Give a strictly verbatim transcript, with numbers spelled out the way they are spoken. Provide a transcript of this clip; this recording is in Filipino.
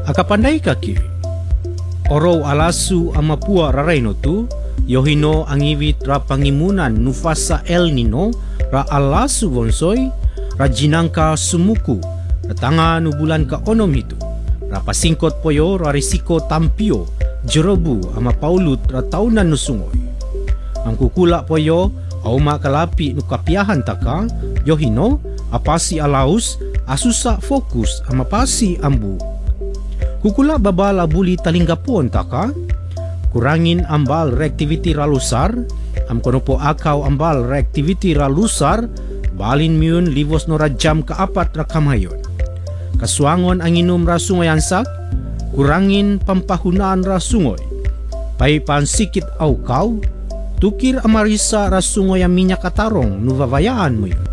Akapanday ka ki. Oro alasu ang mapua rarayno tu, yohino ang iwit ra pangimunan nufasa El Nino, ra alasu bonsoy, ra jinangka sumuku, ra tanga nubulan ka onom hito, ra pasingkot poyo ra risiko tampio, jerobu ama paulut ra taunan nusungoy. Ang kukula poyo, au makalapi nukapiahan taka, yohino, apasi alaus, asusa fokus ama pasi ambu. Kukula babala buli talinggapon taka, kurangin ambal reactivity ralusar, am kono po akaw ambal reactivity ralusar, balin miun livos no rajam kaapat rakamayon. Kaswangon ang inom rasungoyansak, kurangin pampahunaan rasungoy. Pay pansikit aukaw, tukir amarisa rasungoy ang minyak katarong nuvavayaan mo yun.